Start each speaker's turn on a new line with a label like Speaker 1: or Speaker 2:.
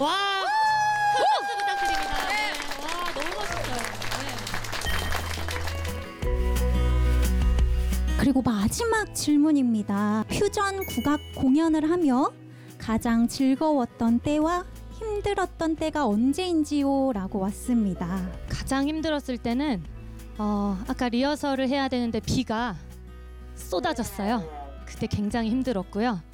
Speaker 1: 와, 큰 박수 부탁드립니다. 네. 와, 너무 멋있어요. 네.
Speaker 2: 그리고 마지막 질문입니다. 퓨전 국악 공연을 하며 가장 즐거웠던 때와 힘들었던 때가 언제인지요? 라고 왔습니다.
Speaker 1: 가장 힘들었을 때는 아까 리허설을 해야 되는데 비가 쏟아졌어요. 그때 굉장히 힘들었고요.